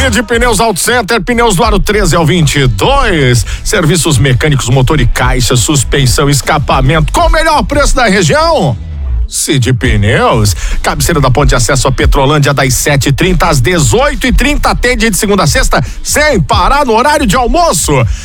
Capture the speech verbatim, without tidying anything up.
Cid Pneus Auto Center, pneus do aro treze ao vinte e dois, serviços mecânicos, motor e caixa, suspensão, escapamento, com o melhor preço da região. Cid Pneus, cabeceira da ponte de acesso a Petrolândia das sete e trinta às dezoito e trinta, atende de segunda a sexta, sem parar no horário de almoço.